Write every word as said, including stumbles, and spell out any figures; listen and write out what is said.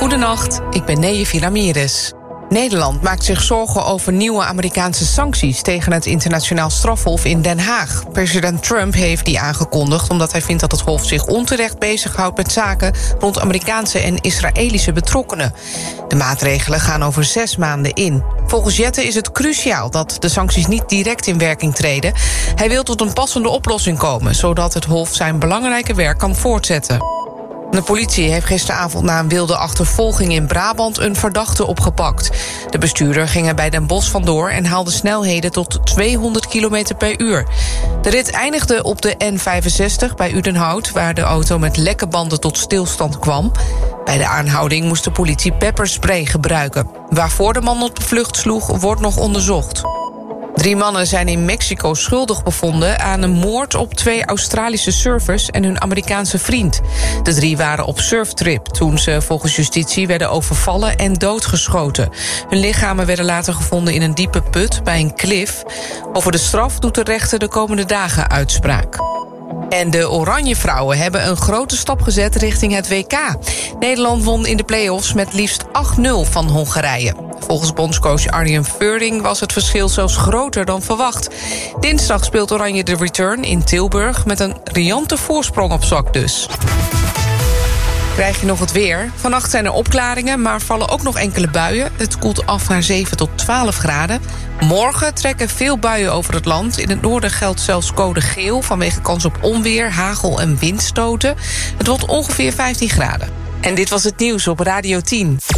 Goedenacht, ik ben Neejefi Ramirez. Nederland maakt zich zorgen over nieuwe Amerikaanse sancties tegen het internationaal strafhof in Den Haag. President Trump heeft die aangekondigd omdat hij vindt dat het hof zich onterecht bezighoudt met zaken rond Amerikaanse en Israëlische betrokkenen. De maatregelen gaan over zes maanden in. Volgens Jette is het cruciaal dat de sancties niet direct in werking treden. Hij wil tot een passende oplossing komen, zodat het hof zijn belangrijke werk kan voortzetten. De politie heeft gisteravond na een wilde achtervolging in Brabant een verdachte opgepakt. De bestuurder ging er bij Den Bosch vandoor en haalde snelheden tot tweehonderd kilometer per uur. De rit eindigde op de N vijfenzestig bij Udenhout, waar de auto met lekke banden tot stilstand kwam. Bij de aanhouding moest de politie pepperspray gebruiken. Waarvoor de man op de vlucht sloeg, wordt nog onderzocht. Drie mannen zijn in Mexico schuldig bevonden aan een moord op twee Australische surfers en hun Amerikaanse vriend. De drie waren op surftrip toen ze volgens justitie werden overvallen en doodgeschoten. Hun lichamen werden later gevonden in een diepe put bij een klif. Over de straf doet de rechter de komende dagen uitspraak. En de Oranje Vrouwen hebben een grote stap gezet richting het W K. Nederland won in de play-offs met liefst acht nul van Hongarije. Volgens bondscoach Arjen Veurding was het verschil zelfs groter dan verwacht. Dinsdag speelt Oranje de return in Tilburg met een riante voorsprong op zak dus. Krijg je nog het weer. Vannacht zijn er opklaringen, maar vallen ook nog enkele buien. Het koelt af naar zeven tot twaalf graden. Morgen trekken veel buien over het land. In het noorden geldt zelfs code geel vanwege kans op onweer, hagel en windstoten. Het wordt ongeveer vijftien graden. En dit was het nieuws op Radio tien.